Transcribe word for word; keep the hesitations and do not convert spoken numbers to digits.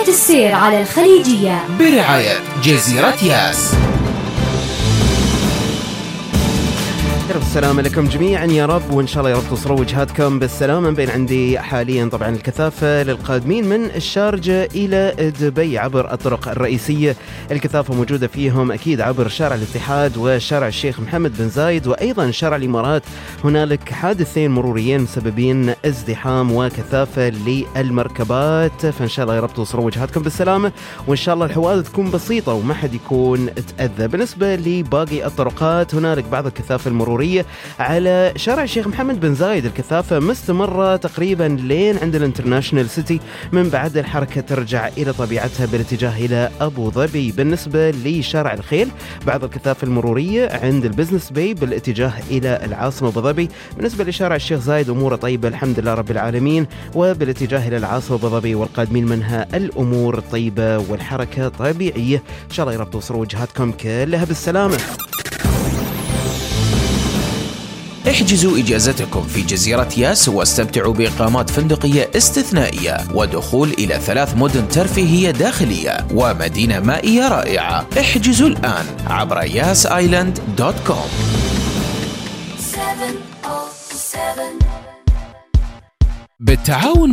رحلة السير على الخليجية برعاية جزيرة ياس. السلام عليكم جميعا يا رب، وإن شاء الله يا رب توصلوا وجهاتكم بالسلامة. بين عندي حاليا طبعا الكثافة للقادمين من الشارجة إلى دبي عبر الطرق الرئيسية. الكثافة موجودة فيهم أكيد عبر شارع الاتحاد وشارع الشيخ محمد بن زايد وأيضا شارع الإمارات. هنالك حادثين مروريين مسببين ازدحام وكثافة للمركبات، فإن شاء الله يا رب توصلوا وجهاتكم بالسلامة، وإن شاء الله الحوادث تكون بسيطة وما حد يكون تأذى. بالنسبة لباقي الطرقات هنالك بعض الكثافة المرورية على شارع الشيخ محمد بن زايد، الكثافة مستمرة تقريبا لين عند الانترناشنال سيتي، من بعد الحركة ترجع إلى طبيعتها بالاتجاه إلى أبو ظبي. بالنسبة لشارع الخيل بعض الكثافة المرورية عند البزنس باي بالاتجاه إلى العاصمة أبو ظبي. بالنسبة لشارع الشيخ زايد أموره طيبة الحمد لله رب العالمين، وبالاتجاه إلى العاصمة أبو ظبي والقادمين منها الأمور طيبة والحركة طبيعية. إن شاء الله يا رب توصلوا وجهاتكم كلها بالسلامة. احجزوا إجازتكم في جزيرة ياس واستمتعوا بإقامات فندقية استثنائية ودخول إلى ثلاث مدن ترفيهية داخلية ومدينة مائية رائعة. احجزوا الآن عبر ياس آيلاند دوت كوم. بالتعاون